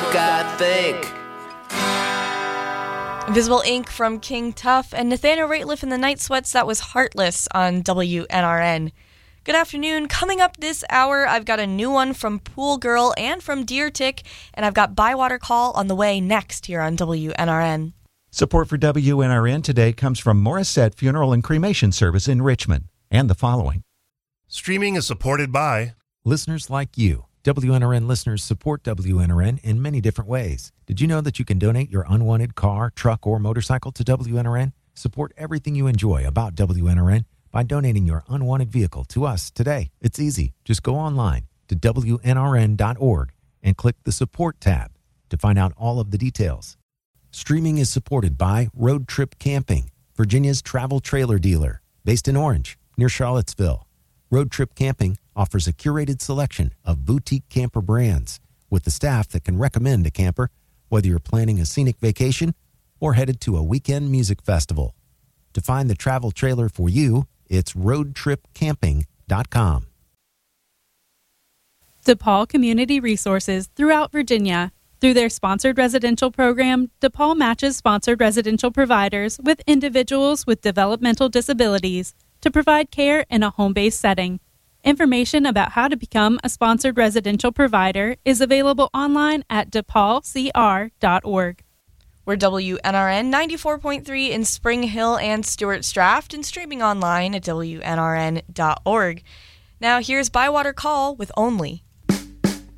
I think. Invisible Ink from King Tuff and Nathaniel Rateliff and the Night Sweats. That was Heartless on WNRN. Good afternoon. Coming up this hour, I've got a new one from Pool Girl and from Deer Tick, and I've got Bywater Call on the way next here on WNRN. Support for WNRN today comes from Morissette Funeral and Cremation Service in Richmond and the following. Streaming is supported by listeners like you. WNRN listeners support WNRN in many different ways. Did you know that you can donate your unwanted car, truck, or motorcycle to WNRN? Support everything you enjoy about WNRN by donating your unwanted vehicle to us today. It's easy. Just go online to WNRN.org and click the Support tab to find out all of the details. Streaming is supported by Road Trip Camping, Virginia's travel trailer dealer, based in Orange, near Charlottesville. Road Trip Camping offers a curated selection of boutique camper brands with the staff that can recommend a camper, whether you're planning a scenic vacation or headed to a weekend music festival. To find the travel trailer for you, it's roadtripcamping.com. DePaul Community Resources throughout Virginia. Through their sponsored residential program, DePaul matches sponsored residential providers with individuals with developmental disabilities to provide care in a home-based setting. Information about how to become a sponsored residential provider is available online at depaulcr.org. We're WNRN 94.3 in Spring Hill and Stuarts Draft and streaming online at WNRN.org. Now here's Bywater Call with Only.